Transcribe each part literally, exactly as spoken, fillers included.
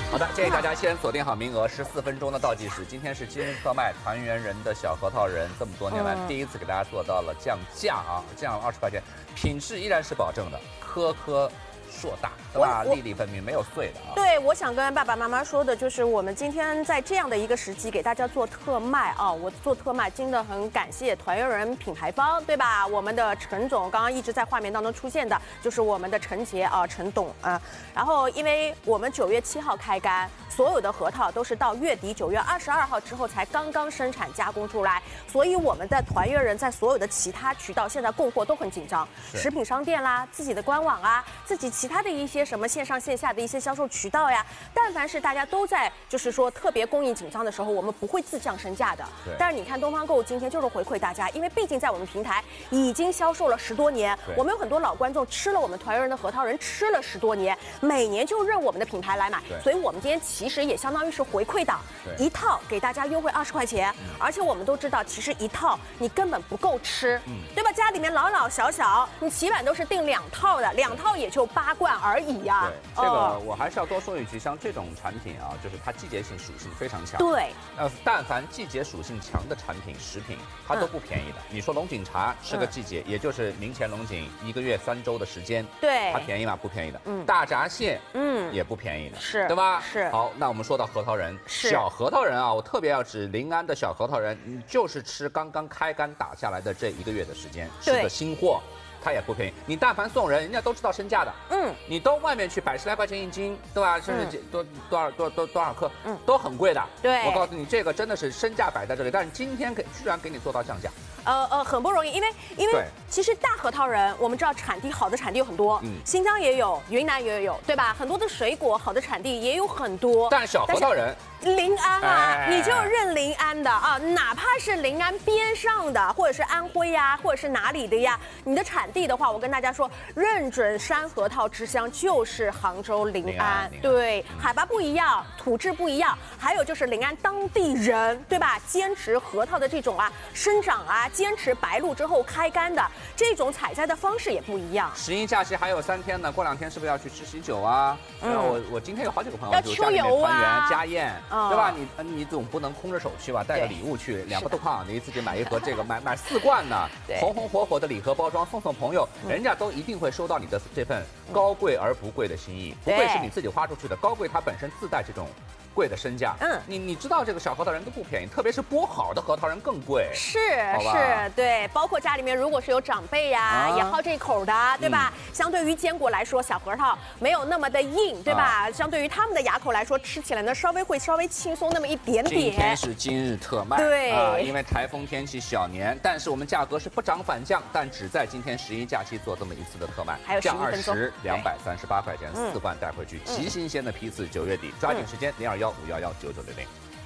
好的，建议大家先锁定好名额，十四分钟的倒计时。今天是今日特卖团圆人的小核桃仁，这么多年来、嗯、第一次给大家做到了降价啊，降二十块钱，品质依然是保证的，颗颗硕大，对吧？粒粒分明，没有碎的啊。 对，我想跟爸爸妈妈说的就是，我们今天在这样的一个时期给大家做特卖啊，我做特卖真的很感谢团圆人品牌方，对吧？我们的陈总刚刚一直在画面当中出现的，就是我们的陈杰啊，陈董啊。然后，因为我们九月七号开干，所有的核桃都是到月底九月二十二号之后才刚刚生产加工出来，所以我们的团圆人在所有的其他渠道现在供货都很紧张，食品商店啦，自己的官网啊，自己其他的一些什么线上线下的一些销售渠道呀，但凡是大家都在就是说特别供应紧张的时候，我们不会自降身价的。但是你看东方购物今天就是回馈大家，因为毕竟在我们平台已经销售了十多年，我们有很多老观众吃了我们团圆人的核桃仁吃了十多年，每年就认我们的品牌来买，所以我们今天其实也相当于是回馈档，一套给大家优惠二十块钱，嗯、而且我们都知道，其实一套你根本不够吃，嗯、对吧？家里面老老小小，你起码都是订两套的，两套也就八罐而已呀、啊。 对，这个我还是要多说一句，像这种产品啊，就是它季节性属性非常强。 对， 呃，但凡季节属性强的产品、食品，它都不便宜的。嗯、你说龙井茶是个季节，嗯、也就是明前龙井一个月三周的时间， 对， 它便宜吗？不便宜的。嗯，大闸蟹，嗯，也不便宜的， 是， 对吧？ 是。 好，那我们说到核桃仁，小核桃仁啊，我特别要指临安的小核桃仁，你就是吃刚刚开干打下来的这一个月的时间，是个新货。它也不便宜，你但凡送人，人家都知道身价的。嗯，你都外面去百十来块钱一斤，对吧？甚至多多少多多多少克，嗯，都很贵的。 对， 我告诉你，这个真的是身价摆在这里，但是今天给居然给你做到降价。 呃呃，很不容易，因为因为其实大核桃仁，我们知道产地好的产地有很多，嗯，新疆也有，云南也有，对吧？很多的水果好的产地也有很多， 但是小核桃仁。 临安啊，哎、你就认临安的啊，哪怕是临安边上的，或者是安徽呀，或者是哪里的呀，你的产地的话，我跟大家说，认准山核桃之乡就是杭州临安，临安对，嗯、海拔不一样，土质不一样，还有就是临安当地人，对吧？坚持核桃的这种啊生长啊，坚持白露之后开干的这种采摘的方式也不一样。 十一假期还有三天呢，过两天是不是要去吃喜酒啊？嗯，我我今天有好几个朋友要秋游啊， 团圆家宴。对吧？你你总不能空着手去吧？带个礼物去，两不都胖，你自己买一盒这个，买买四罐呢，红红火火的礼盒包装送送朋友，人家都一定会收到你的这份高贵而不贵的心意。不贵是你自己花出去的，高贵它本身自带这种贵的身价。嗯，你你知道这个小核桃仁都不便宜，特别是剥好的核桃仁更贵。 是是，对，包括家里面如果是有长辈呀、啊，也好这口的，对吧？嗯、相对于坚果来说，小核桃没有那么的硬，对吧？啊、相对于他们的牙口来说，吃起来呢稍微会稍微轻松那么一点点。 今天是今日特卖， 对啊，因为台风天气小年，但是我们价格是不涨反降，但只在今天十一假期做这么一次的特卖， 还有降二十，两百三十八块钱，四罐带回去，极新鲜的批次，九月底抓紧时间，零二幺五幺幺九九六零。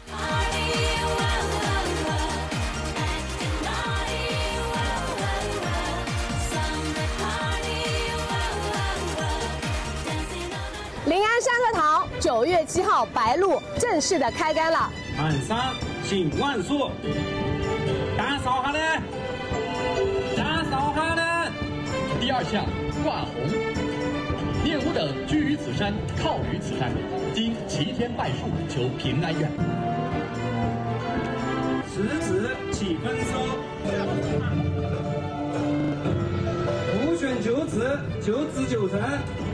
临安山核桃九月七号白露正式的开干了。 万山请万岁，打扫下来，打扫下来。第二项挂红，念吾等居于此山，靠于此山，今齐天拜树，求平安愿。十子起分收，五选九子，九子九成。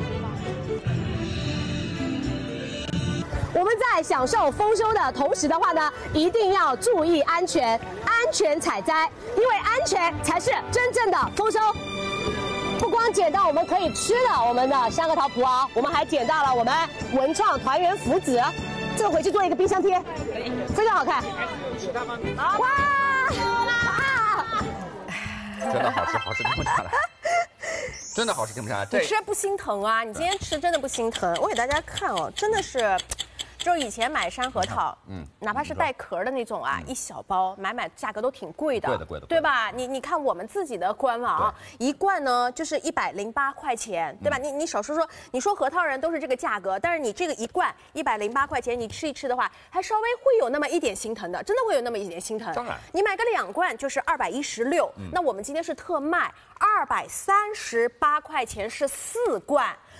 我们在享受丰收的同时的话呢，一定要注意安全，安全采摘，因为安全才是真正的丰收。不光捡到我们可以吃的我们的山核桃脯啊，我们还捡到了我们文创团圆福子，这个回去做一个冰箱贴，非常好看。哇！ 真的好吃，好吃停不下来。真的好吃停不下来。 你吃不心疼啊？你今天吃真的不心疼？我给大家看哦，真的是。就是以前买山核桃，嗯，哪怕是带壳的那种啊，一小包买买价格都挺贵的， 贵的贵的， 对吧？你你看我们自己的官网，一罐呢就是一百零八块钱，对吧？你你少说说，你说核桃仁都是这个价格，但是你这个一罐一百零八块钱，你吃一吃的话，还稍微会有那么一点心疼的，真的会有那么一点心疼。 当然， 你买个两罐就是二百一十六，那我们今天是特卖二百三十八块钱是四罐。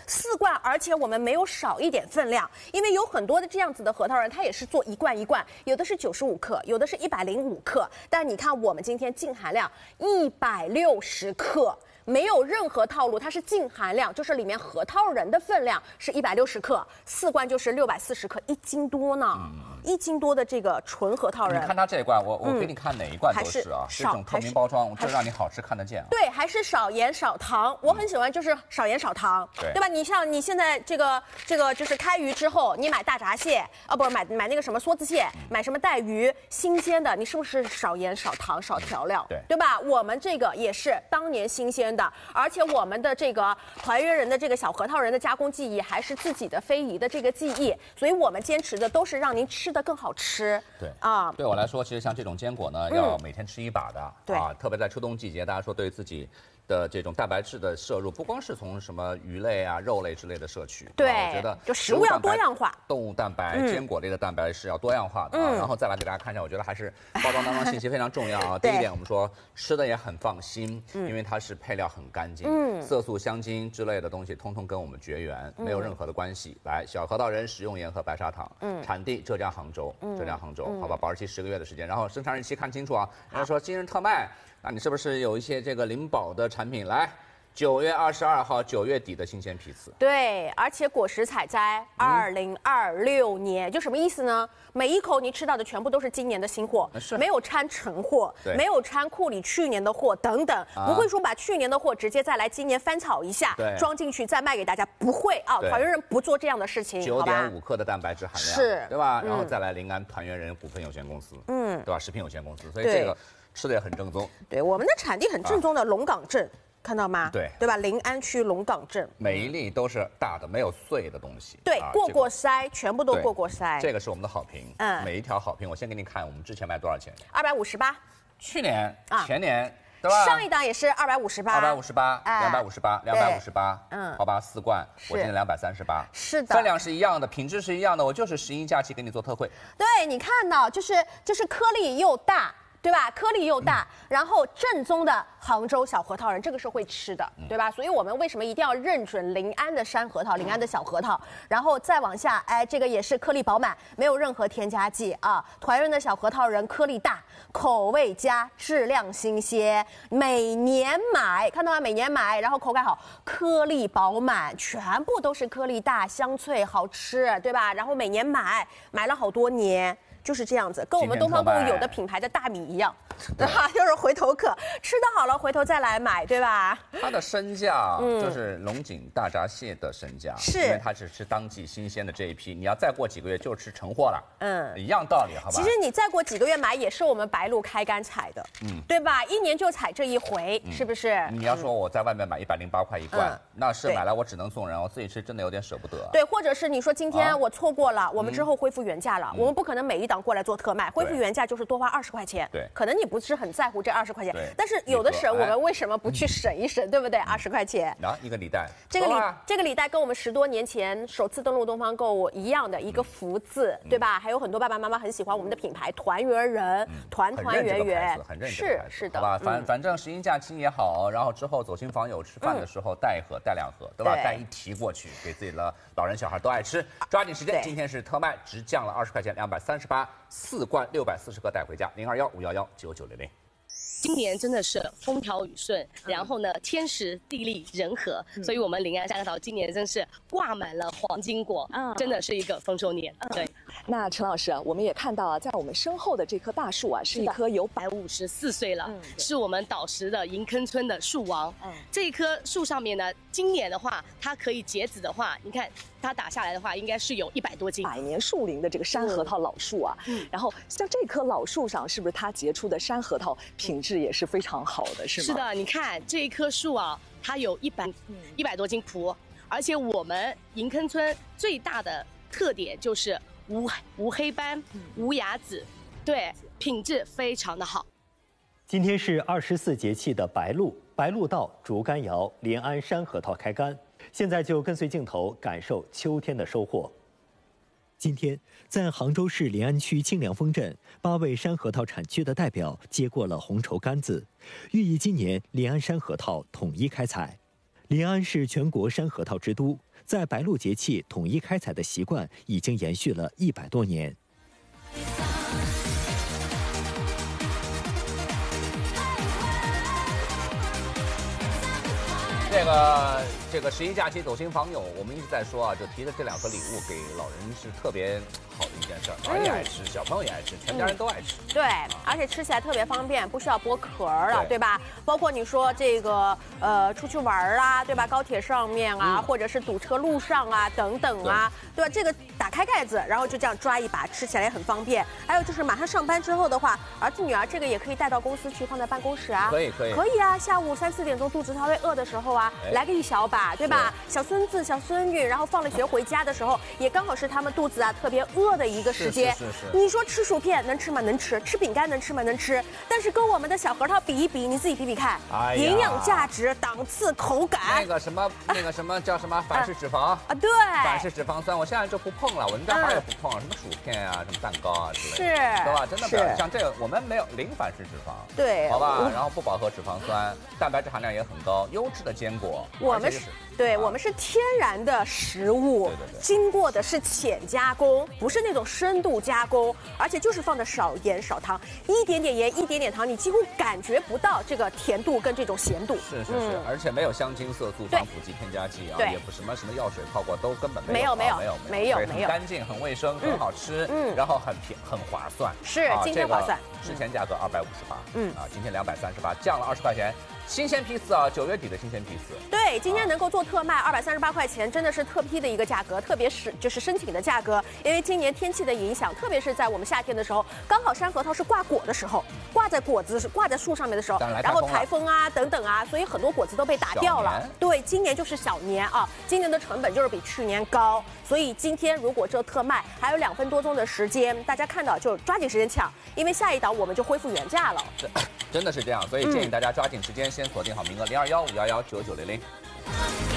四罐，而且我们没有少一点分量，因为有很多的这样子的核桃仁，它也是做一罐一罐，有的是九十五克，有的是一百零五克，但你看我们今天净含量一百六十克。没有任何套路，它是净含量，就是里面核桃仁的分量是一百六十克，四罐就是六百四十克，一斤多呢，嗯、一斤多的这个纯核桃仁。 你看它这一罐，我我给你看哪一罐都是啊，是这种透明包装，这让你好吃看得见啊。 对，还是少盐少糖，我很喜欢就是少盐少糖， 对对吧？你像你现在这个这个就是开鱼之后，你买大闸蟹啊，不是买买那个什么梭子蟹，买什么带鱼新鲜的，你是不是少盐少糖少调料？ 对， 对吧？我们这个也是当年新鲜的。而且我们的这个团圆人的这个小核桃仁的加工技艺还是自己的非遗的这个技艺，所以我们坚持的都是让您吃得更好吃。 对啊， 对我来说，其实像这种坚果呢，要每天吃一把的。 对啊，特别在秋冬季节，大家说对于自己的这种蛋白质的摄入，不光是从什么鱼类啊、肉类之类的摄取。 对， 我觉得就食物要多样化， 动物蛋白、坚果类的蛋白是要多样化的。嗯，然后再来给大家看一下，我觉得还是包装当中信息非常重要啊。第一点，我们说吃的也很放心，因为它是配料很干净，嗯，色素、香精之类的东西通通跟我们绝缘，没有任何的关系。来，小核桃仁食用盐和白砂糖，嗯，产地浙江杭州，浙江杭州，好吧，保质期十个月的时间，然后生产日期看清楚啊。人家说今日特卖，那你是不是有一些这个灵宝的产品来？九月二十二号，九月底的新鲜批次。 对，而且果实采摘二零二六年，就什么意思呢？每一口你吃到的全部都是今年的新货，没有掺陈货，没有掺库里去年的货等等，啊、不会说把去年的货直接再来今年翻炒一下，装进去再卖给大家，不会啊，团圆人不做这样的事情。 九点五克的蛋白质含量， 是， 对吧？然后再来临安团圆人股份有限公司，嗯，对吧？食品有限公司，所以这个吃的也很正宗。 对，我们的产地很正宗的龙岗镇。看到吗？ 对， 对吧？临安区龙岗镇， 每一粒都是大的，没有碎的东西。 对， 啊、 过过筛，这个、全部都过过筛。 这个是我们的好评，嗯，每一条好评，我先给你看，我们之前卖多少钱？ 二百五十八。 去年啊，前年对吧？ 上一档也是二百五十八， 二百五十八，两百五十八，两百五十八，嗯，好吧，四罐，我今天两百三十八， 是的， 分量是一样的，品质是一样的，我就是十一假期给你做特惠。 对，你看到就是就是颗粒又大。对吧？颗粒又大，然后正宗的杭州小核桃仁，这个是会吃的，对吧？所以我们为什么一定要认准临安的山核桃、临安的小核桃，然后再往下，哎，这个也是颗粒饱满，没有任何添加剂啊。团圆的小核桃仁颗粒大，口味佳，质量新鲜，每年买，看到吗？每年买，然后口感好，颗粒饱满，全部都是颗粒大、香脆、好吃，对吧？然后每年买，买了好多年。就是这样子，跟我们东方购物有的品牌的大米一样，对吧？就是回头客，吃的好了回头再来买，对吧？ 它的身价就是龙井大闸蟹的身价， 是因为它只吃当季新鲜的这一批，你要再过几个月就吃成货了，嗯，一样道理，好吧？ 其实你再过几个月买也是我们白鹭开竿采的，嗯，对吧？一年就采这一回，是不是？ 你要说我在外面买一百零八块一罐，那是买来我只能送人，我自己吃真的有点舍不得。 对，或者是你说今天我错过了，我们之后恢复原价了，我们不可能每一档过来做特卖，恢复原价就是多花二十块钱。 对， 可能你不是很在乎这二十块钱，但是有的省我们为什么不去省一省，对不对？二十块钱。 啊，一个礼袋。 这个礼这个礼袋跟我们十多年前首次登陆东方购物一样的一个福字，对吧？还有很多爸爸妈妈很喜欢我们的品牌团圆人，团团圆圆，是是的， 好吧？反反正十一假期也好，然后之后走亲访友吃饭的时候带一盒带两盒，对吧？带一提过去，给自己的老人小孩都爱吃。抓紧时间，今天是特卖，直降了二十块钱，两百三十八，四罐六百四十克带回家，零二幺五幺幺九九零零。 今年真的是风调雨顺，然后呢，天时地利人和，嗯、所以我们临安山核桃今年真是挂满了黄金果，嗯，真的是一个丰收年。嗯、对， 那陈老师，我们也看到啊，在我们身后的这棵大树啊，是一棵有百五十四岁了，嗯、是我们岛石的银坑村的树王。嗯，这一棵树上面呢，今年的话，它可以结籽的话，你看它打下来的话，应该是有一百多斤。 百年树龄的这个山核桃老树啊，嗯，然后像这棵老树上，是不是它结出的山核桃品质也是非常好的，是吗？ 是的，你看这一棵树啊，它有一百一百多斤蒲，而且我们银坑村最大的特点就是无无黑斑、无芽籽，对，品质非常的好。 今天是二十四节气的白露，白露到，竹竿摇，临安山核桃开竿。现在就跟随镜头感受秋天的收获。今天，在杭州市临安区清凉峰镇，八位山核桃产区的代表接过了红绸杆子，寓意今年临安山核桃统一开采。临安是全国山核桃之都， 在白露节气统一开采的习惯已经延续了一百多年。 这个这个十一假期走亲访友，我们一直在说啊，就提的这两个礼物给老人是特别好的一件事儿，老人也爱吃，小朋友也爱吃，全家人都爱吃。 对，而且吃起来特别方便，不需要剥壳了，对吧？包括你说这个呃出去玩啊，对吧？高铁上面啊，或者是堵车路上啊，等等啊，对吧？这个打开盖子，然后就这样抓一把，吃起来也很方便。还有就是马上上班之后的话，儿子女儿这个也可以带到公司去，放在办公室啊。 可以可以可以啊，下午三四点钟肚子稍微饿的时候啊，来个一小把，对吧？小孙子、小孙女，然后放了学回家的时候，也刚好是他们肚子啊特别饿的一个时间。 是是是。 你说吃薯片能吃吗？能吃。吃饼干能吃吗？能吃。但是跟我们的小核桃比一比，你自己比比看， 哎、 营养价值、档次、口感。 那个什么，那个什么叫什么反式脂肪啊？对， 反式脂肪酸，我现在就不碰了，我们家孩也不碰了，什么薯片啊，什么蛋糕啊之类的， 是， 对吧？真的不要像这个，我们没有零反式脂肪， 对， 好吧？然后不饱和脂肪酸，蛋白质含量也很高，优质的坚果， 我们是。对、啊、我们是天然的食物， 对对对， 经过的是浅加工，不是那种深度加工，而且就是放的少盐少糖，一点点盐，一点点糖，你几乎感觉不到这个甜度跟这种咸度。 是是是，嗯、而且没有香精、色素、防腐剂、添加剂啊，也不什么什么药水泡过，都根本没有没有没有没有没有， 很干净、很卫生、很好吃，嗯，然后很便很划算， 是、啊、今天划算。 之前价格二百五十八，嗯啊，今天两百三十八，降了二十块钱。新鲜批次啊，九月底的新鲜批次。 对，今天能够做特卖，二百三十八块钱，真的是特批的一个价格，特别是就是申请的价格。因为今年天气的影响，特别是在我们夏天的时候，刚好山核桃是挂果的时候，挂在果子挂在树上面的时候，然后台风啊等等啊，所以很多果子都被打掉了。对，今年就是小年啊，今年的成本就是比去年高，所以今天如果这特卖还有两分多钟的时间，大家看到就抓紧时间抢，因为下一档我们就恢复原价了。 真的是这样，所以建议大家抓紧时间。先锁定好名额零二幺五幺幺九九零零。